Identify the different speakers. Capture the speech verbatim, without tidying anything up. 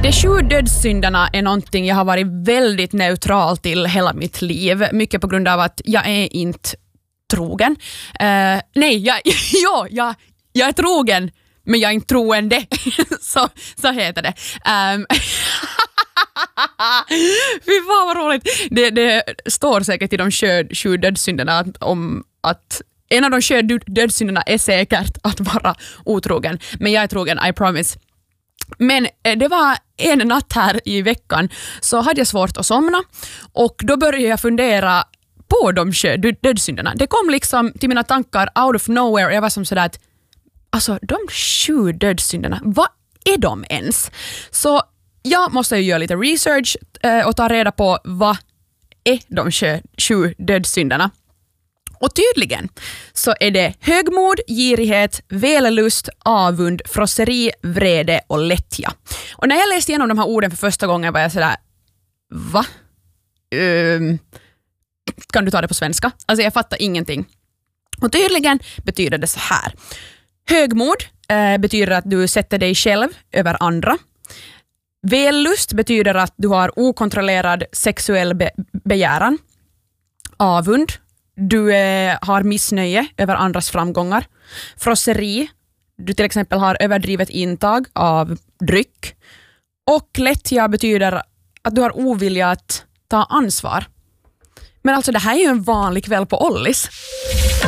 Speaker 1: De sju dödssynderna är någonting jag har varit väldigt neutral till hela mitt liv. Mycket på grund av att jag är inte trogen. Uh, nej, jag, ja, jag, jag är trogen, men jag är inte troende. så, så heter det. Um, Fy fan vad roligt. Det, det står säkert i de sju, sju dödssynderna att, om att en av de sju dödssynderna är säkert att vara otrogen. Men jag är trogen, I promise. Men det var en natt här i veckan så hade jag svårt att somna och då började jag fundera på de sju dödssynderna. Det kom liksom till mina tankar out of nowhere och jag var som sådär att alltså de sju dödssynderna, vad är de ens? Så jag måste ju göra lite research och ta reda på vad är de sju, sju dödssynderna. Och tydligen så är det högmod, girighet, välelust, avund, frosseri, vrede och lättja. Och när jag läste igenom de här orden för första gången var jag sådär, va? Um, kan du ta det på svenska? Alltså jag fattar ingenting. Och tydligen betyder det så här. Högmod eh, betyder att du sätter dig själv över andra. Vällust betyder att du har okontrollerad sexuell be- begäran. Avund. Du eh, har missnöje över andras framgångar. Frosseri. Du till exempel har överdrivet intag av dryck. Och lättja betyder att du har ovilja att ta ansvar. Men alltså det här är ju en vanlig kväll på Ollis.